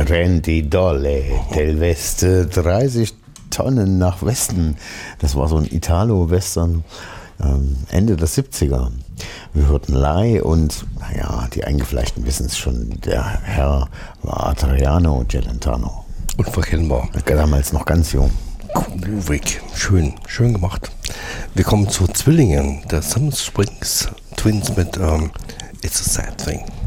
Randy Dolle, del Weste, 30 Tonnen nach Westen. Das war so ein Italo-Western Ende der 70er. Wir hörten Lai und, naja, die Eingefleischten wissen es schon, der Herr war Adriano Celentano. Unverkennbar. Damals noch ganz jung. Groovig. Schön gemacht. Wir kommen zu Zwillingen, der Summer Springs Twins mit It's a Sad Thing.